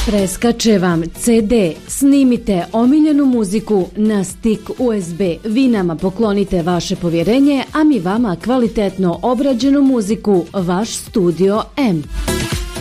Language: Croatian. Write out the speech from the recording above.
Preskače vam CD, snimite omiljenu muziku na stik USB. Vi nama poklonite vaše povjerenje, a mi vama kvalitetno obrađenu muziku, vaš Studio M.